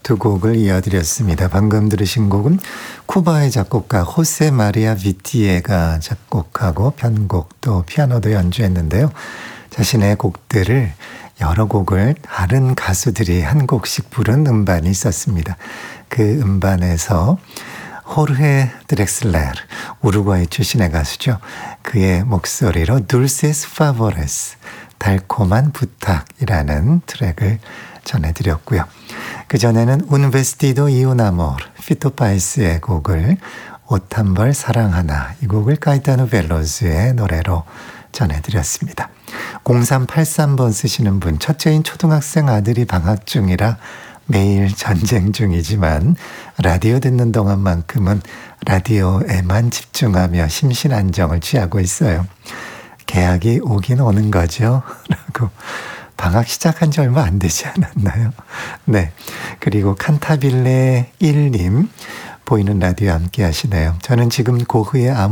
두 곡을 이어드렸습니다. 방금 들으신 곡은 쿠바의 작곡가 호세 마리아 비티에가 작곡하고 편곡 또 피아노도 연주했는데요. 자신의 곡들을 여러 곡을 다른 가수들이 한 곡씩 부른 음반이 있었습니다. 그 음반에서 호르헤 드렉슬레르, 우루과이 출신의 가수죠. 그의 목소리로 Dulces Favores, 달콤한 부탁이라는 트랙을 전해드렸고요. 그전에는 Un vestido y un amor, 피토파이스의 곡을 옷 한 벌 사랑 하나, 이 곡을 카이타노 벨로즈의 노래로 전해드렸습니다. 0383번 쓰시는 분, 첫째인 초등학생 아들이 방학 중이라 매일 전쟁 중이지만 라디오 듣는 동안만큼은 라디오에만 집중하며 심신안정을 취하고 있어요. 개학이 오긴 오는 거죠. 라고 방학 시작한 지 얼마 안 되지 않았나요? 네. 그리고 칸타빌레 1님 보이는 라디오 함께 하시네요. 저는 지금 고흐의